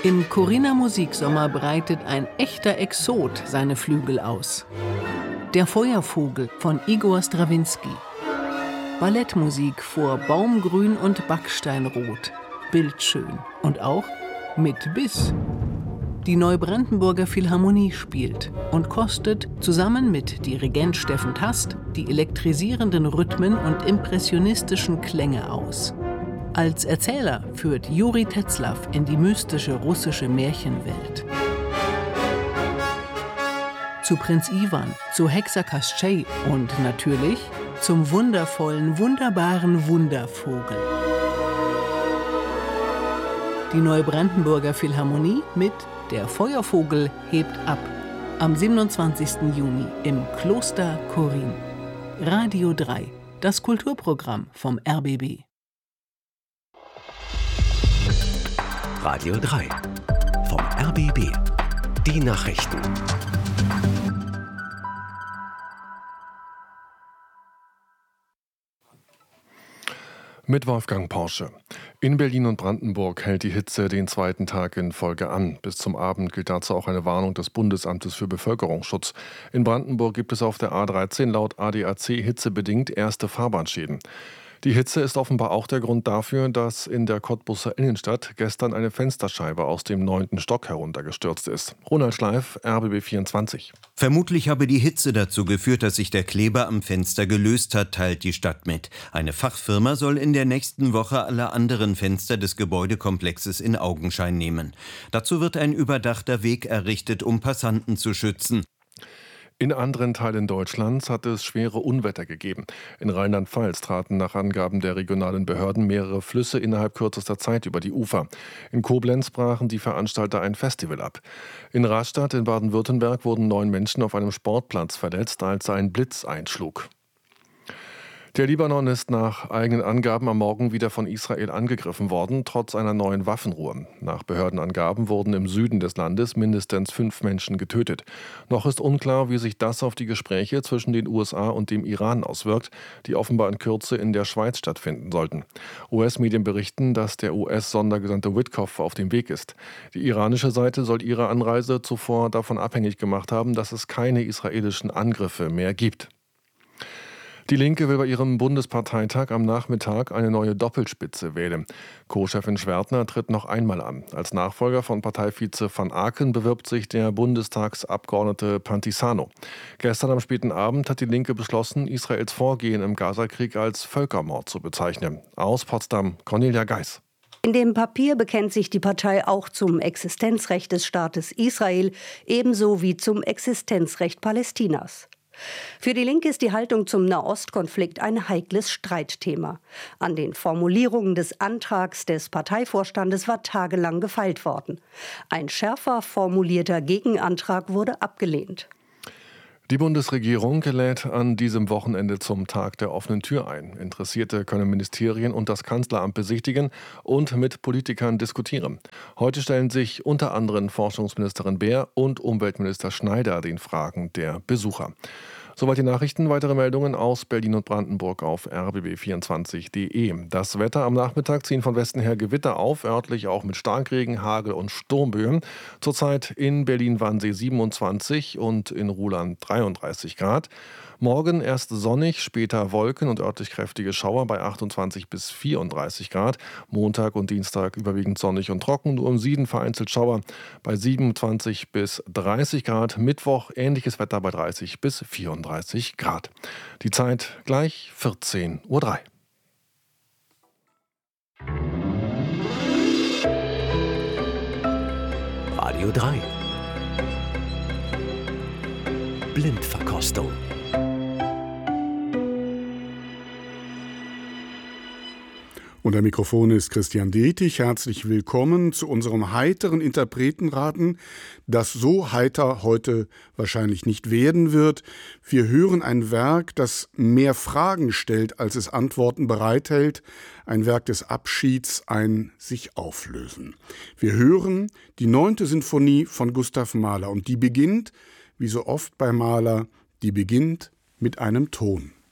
Im Corinna Musiksommer breitet ein echter Exot seine Flügel aus. Der Feuervogel von Igor Strawinski. Ballettmusik vor Baumgrün und Backsteinrot. Bildschön und auch mit Biss. Die Neubrandenburger Philharmonie spielt und kostet zusammen mit Dirigent Steffen Tast die elektrisierenden Rhythmen und impressionistischen Klänge aus. Als Erzähler führt Juri Tetzlaff in die mystische russische Märchenwelt. Zu Prinz Iwan, zu Hexer Kastschei und natürlich zum wundervollen, wunderbaren Wundervogel. Die Neubrandenburger Philharmonie mit Der Feuervogel hebt ab. Am 27. Juni im Kloster Chorin. Radio 3, das Kulturprogramm vom RBB. Radio 3 vom RBB. Die Nachrichten. Mit Wolfgang Porsche. In Berlin und Brandenburg hält die Hitze den zweiten Tag in Folge an. Bis zum Abend gilt dazu auch eine Warnung des Bundesamtes für Bevölkerungsschutz. In Brandenburg gibt es auf der A13 laut ADAC hitzebedingt erste Fahrbahnschäden. Die Hitze ist offenbar auch der Grund dafür, dass in der Cottbuser Innenstadt gestern eine Fensterscheibe aus dem 9. Stock heruntergestürzt ist. Ronald Schleif, RBB 24. Vermutlich habe die Hitze dazu geführt, dass sich der Kleber am Fenster gelöst hat, teilt die Stadt mit. Eine Fachfirma soll in der nächsten Woche alle anderen Fenster des Gebäudekomplexes in Augenschein nehmen. Dazu wird ein überdachter Weg errichtet, um Passanten zu schützen. In anderen Teilen Deutschlands hat es schwere Unwetter gegeben. In Rheinland-Pfalz traten nach Angaben der regionalen Behörden mehrere Flüsse innerhalb kürzester Zeit über die Ufer. In Koblenz brachen die Veranstalter ein Festival ab. In Rastatt in Baden-Württemberg wurden 9 Menschen auf einem Sportplatz verletzt, als ein Blitz einschlug. Der Libanon ist nach eigenen Angaben am Morgen wieder von Israel angegriffen worden, trotz einer neuen Waffenruhe. Nach Behördenangaben wurden im Süden des Landes mindestens 5 Menschen getötet. Noch ist unklar, wie sich das auf die Gespräche zwischen den USA und dem Iran auswirkt, die offenbar in Kürze in der Schweiz stattfinden sollten. US-Medien berichten, dass der US-Sondergesandte Witkoff auf dem Weg ist. Die iranische Seite soll ihre Anreise zuvor davon abhängig gemacht haben, dass es keine israelischen Angriffe mehr gibt. Die Linke will bei ihrem Bundesparteitag am Nachmittag eine neue Doppelspitze wählen. Co-Chefin Schwertner tritt noch einmal an. Als Nachfolger von Parteivize van Aken bewirbt sich der Bundestagsabgeordnete Pantisano. Gestern am späten Abend hat die Linke beschlossen, Israels Vorgehen im Gazakrieg als Völkermord zu bezeichnen. Aus Potsdam, Cornelia Geis. In dem Papier bekennt sich die Partei auch zum Existenzrecht des Staates Israel, ebenso wie zum Existenzrecht Palästinas. Für die Linke ist die Haltung zum Nahostkonflikt ein heikles Streitthema. An den Formulierungen des Antrags des Parteivorstandes war tagelang gefeilt worden. Ein schärfer formulierter Gegenantrag wurde abgelehnt. Die Bundesregierung lädt an diesem Wochenende zum Tag der offenen Tür ein. Interessierte können Ministerien und das Kanzleramt besichtigen und mit Politikern diskutieren. Heute stellen sich unter anderem Forschungsministerin Beer und Umweltminister Schneider den Fragen der Besucher. Soweit die Nachrichten. Weitere Meldungen aus Berlin und Brandenburg auf rbb24.de. Das Wetter: am Nachmittag ziehen von Westen her Gewitter auf, örtlich auch mit Starkregen, Hagel und Sturmböen. Zurzeit in Berlin-Wannsee 27 und in Ruhland 33 Grad. Morgen erst sonnig, später Wolken und örtlich kräftige Schauer bei 28 bis 34 Grad. Montag und Dienstag überwiegend sonnig und trocken, nur im Süden vereinzelt Schauer bei 27 bis 30 Grad. Mittwoch ähnliches Wetter bei 30 bis 34 Grad. Die Zeit gleich 14:03 Uhr. Radio 3 Blindverkostung. Und am Mikrofon ist Christian Detig. Herzlich willkommen zu unserem heiteren Interpretenraten, das so heiter heute wahrscheinlich nicht werden wird. Wir hören ein Werk, das mehr Fragen stellt, als es Antworten bereithält. Ein Werk des Abschieds, ein sich auflösen. Wir hören die 9. Sinfonie von Gustav Mahler und die beginnt, wie so oft bei Mahler, die beginnt mit einem Ton.